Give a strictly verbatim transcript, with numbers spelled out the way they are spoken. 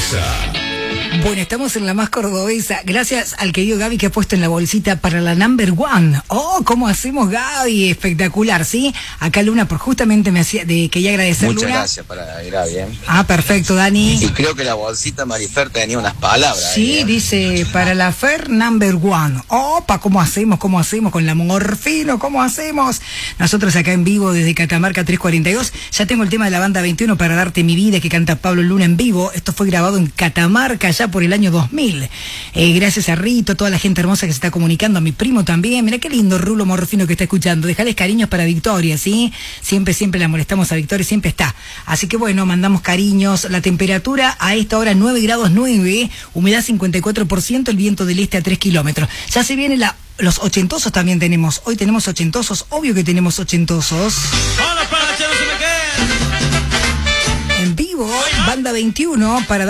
cordobesa. Bueno, estamos en la más cordobesa. Gracias al querido Gaby que ha puesto en la bolsita para la number one. Oh, ¿cómo hacemos, Gaby? Espectacular, ¿sí? Acá Luna, por justamente me hacía, de quería agradecer. Muchas Luna. gracias para Gaby, ¿eh? Ah, perfecto, Dani. Y creo que la bolsita Marifer tenía unas palabras. Sí, ahí, ¿eh? dice, para la Fer number one. Opa, ¿cómo hacemos? ¿Cómo hacemos? Con la Morfino, ¿cómo hacemos? Nosotros acá en vivo desde Catamarca trescientos cuarenta y dos. Ya tengo el tema de la banda veintiuno para darte mi vida que canta Pablo Luna en vivo. Esto fue grabado en Catamarca ya por el año dos mil. Eh, gracias a Rito, toda la gente hermosa que se está comunicando, a mi primo también. Mira qué lindo Rulo Morfino que está escuchando. Dejales cariños para Victoria, ¿sí? Siempre, siempre la molestamos a Victoria, siempre está. Así que bueno, mandamos cariños. La temperatura a esta hora nueve grados nueve, humedad cincuenta y cuatro por ciento, el viento del este a tres kilómetros. Ya se viene la... Los ochentosos también tenemos. Hoy tenemos ochentosos. Obvio que tenemos ochentosos. En vivo, banda veintiuno para